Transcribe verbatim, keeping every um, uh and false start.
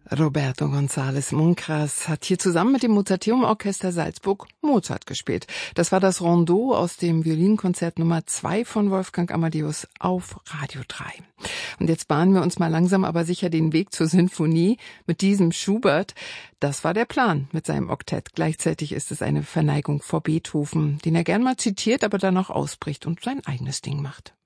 Roberto González Muncras hat hier zusammen mit dem Mozarteum-Orchester Salzburg Mozart gespielt. Das war das Rondeau aus dem Violinkonzert Nummer zwei von Wolfgang Amadeus auf Radio drei. Und jetzt bahnen wir uns mal langsam aber sicher den Weg zur Sinfonie mit diesem Schubert. Das war der Plan mit seinem Oktett. Gleichzeitig ist es eine Verneigung vor Beethoven, den er gern mal zitiert, aber dann auch ausbricht und sein eigenes Ding macht.